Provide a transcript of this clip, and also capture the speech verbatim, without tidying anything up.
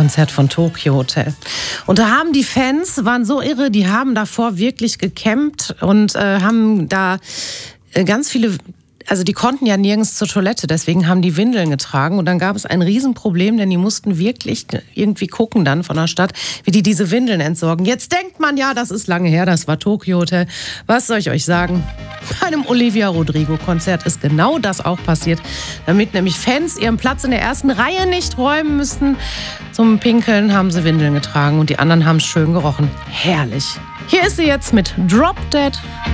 Konzert von Tokyo Hotel. Und da haben die Fans, waren so irre, die haben davor wirklich gecampt und äh, haben da äh, ganz viele... Also die konnten ja nirgends zur Toilette, deswegen haben die Windeln getragen. Und dann gab es ein Riesenproblem, denn die mussten wirklich irgendwie gucken dann von der Stadt, wie die diese Windeln entsorgen. Jetzt denkt man ja, das ist lange her, das war Tokyo Hotel. Was soll ich euch sagen? Bei einem Olivia Rodrigo-Konzert ist genau das auch passiert, damit nämlich Fans ihren Platz in der ersten Reihe nicht räumen müssten. Zum Pinkeln haben sie Windeln getragen und die anderen haben schön gerochen. Herrlich. Hier ist sie jetzt mit Drop Dead.